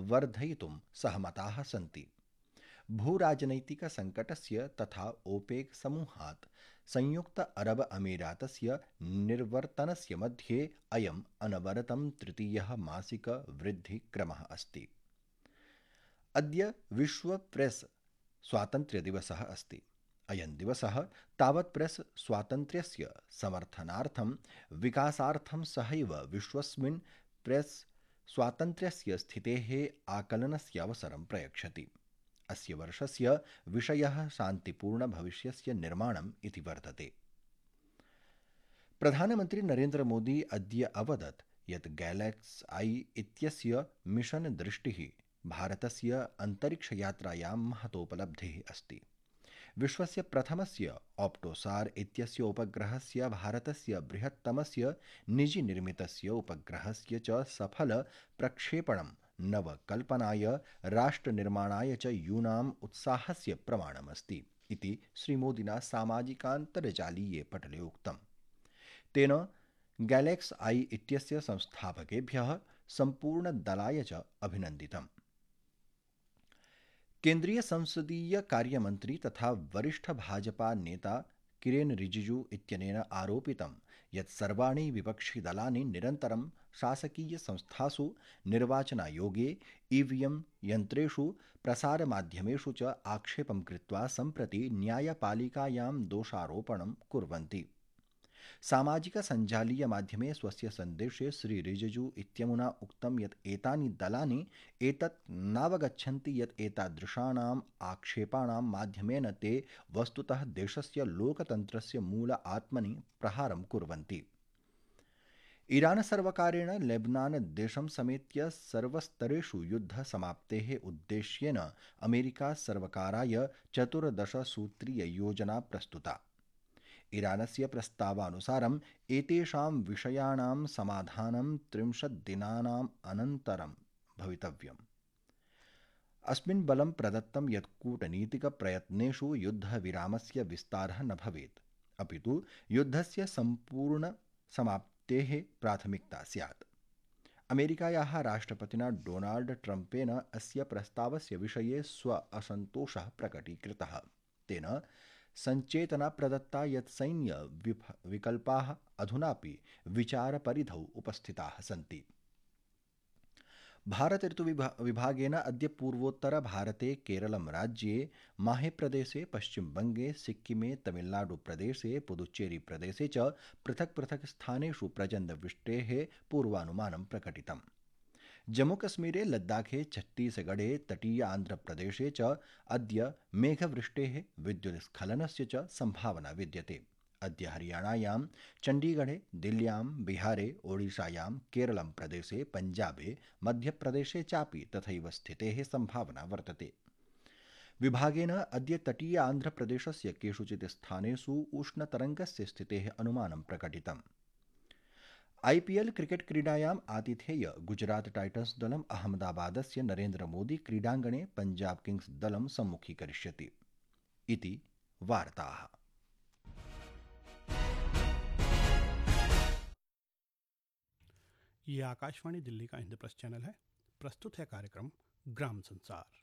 वर्धयितुं सहमताः सन्ति। भूराजनैतिकसङ्कटस्य तथा ओपेक् समूहात् संयुक्त अरब अमीरातस्य निर्वर्तनस्य मध्ये अयम् अनवरतं तृतीयः मासिकवृद्धिक्रमः अस्ति। अद्य विश्व प्रेस् स्वातन्त्र्यदिवसः अस्ति। अयं दिवसः तावत् प्रेस् स्वातन्त्र्यस्य समर्थनार्थं विकासार्थं सहैव विश्वस्मिन् प्रेस् स्वातन्त्र्यस्य स्थितेः आकलनस्य अवसरं प्रयच्छति। अस्य वर्षस्य विषयः शान्तिपूर्णभविष्यस्य निर्माणम् इति वर्तते। प्रधानमन्त्री नरेन्द्र मोदी अद्य अवदत् यत् गैलेक्स आई इत्यस्य मिशन दृष्टिः भारतस्य अन्तरिक्षयात्रायां महतोपलब्धिः अस्ति। विश्वस्य प्रथमस्य ऑप्टोसार इत्यस्य उपग्रहस्य भारतस्य बृहत्तमस्य निजीनिर्मितस्य उपग्रहस्य च सफल प्रक्षेपणं नवकल्पनाय राष्ट्रनिर्माणाय च यूनाम् उत्साहस्य प्रमाणमस्ति इति श्रीमोदिना सामाजिकान्तर्जालीये पटले उक्तम्। तेन गैलेक्स आई इत्यस्य संस्थापकेभ्यः सम्पूर्णदलाय च अभिनन्दितम्। केन्द्रीय संसदीय कार्यमन्त्री तथा वरिष्ठ भाजपा नेता किरेन रिजिजू इत्यनेन आरोपितं यत् सर्वाणि विपक्षिदलानि निरन्तरं शासकीयसंस्थासु निर्वाचनायोगे ईवीएम यन्त्रेषु प्रसारमाध्यमेषु च आक्षेपं कृत्वा सम्प्रति न्यायपालिकायां दोषारोपणं कुर्वन्ति। सामाजिकसञ्जालीयमाध्यमे स्वस्य सन्देशे श्री रिजिजू इत्यमुना उक्तं यत् एतानि दलानि एतत् नावगच्छन्ति यत् एतादृशानाम् आक्षेपाणां माध्यमेन ते वस्तुतः देशस्य लोकतन्त्रस्य मूल आत्मनि प्रहारं कुर्वन्ति। ईरान सर्वकारेण लेबनान देशं समेत्य सर्वस्तरेषु युद्धसमाप्तेः उद्देश्येन अमेरिका सर्वकाराय 14 सूत्रीययोजना प्रस्तुता। ईरानस्य प्रस्तावानुसारम् एतेषां विषयाणां समाधानं 30 दिनानाम् अनन्तरं भवितव्यम्। अस्मिन् बलं प्रदत्तं यत् कूटनीतिकप्रयत्नेषु युद्धविरामस्य विस्तारः न भवेत्, अपितु युद्धस्य सम्पूर्णसमाप्तेः प्राथमिकता स्यात्। अमेरिकायाः राष्ट्रपतिना डोनाल्ड ट्रम्पेन अस्य प्रस्तावस्य विषये स्व असन्तोषः प्रकटीकृतः। तेन सञ्चेतना प्रदत्ता यत् सैन्य विकल्पाः अधुनापि विचारपरिधौ उपस्थिताः सन्ति। भारत ऋतुविभागेन अद्य पूर्वोत्तरभारते केरलं राज्ये माहेप्रदेशे पश्चिमबङ्गे सिक्किमे तमिलनाडुप्रदेशे पुदुच्चेरीप्रदेशे च पृथक् पृथक् स्थानेषु प्रचण्डवृष्टेः पूर्वानुमानं प्रकटितम्। जम्मूकश्मीरे लद्दाखे छत्तीसगढे तटीय आन्ध्रप्रदेशे च अद्य मेघवृष्टेः विद्युत्स्खलनस्य च सम्भावना विद्यते। अद्य हरियाणायां चण्डीगढे दिल्ल्यां बिहारे ओडिशायां केरलं प्रदेशे पञ्जाबे मध्यप्रदेशे चापि तथैव स्थितेः सम्भावना वर्तते। विभागेन अद्य तटीय आन्ध्रप्रदेशस्य केषुचित् स्थानेषु उष्णतरङ्गस्य स्थितेः अनुमानं प्रकटितम्। आईपीएल क्रिकेट क्रीडायाम् आतिथेय गुजरात टाइटन्स दलम् अहमदाबादस्य नरेन्द्र मोदी क्रीडाङ्गणे पंजाब किंग्स दलं सम्मुखीकरिष्यति इति वार्ताः। ये आकाशवाणी दिल्ली का हिंदी प्रेस चैनल है। प्रस्तुत है कार्यक्रम ग्राम संसार।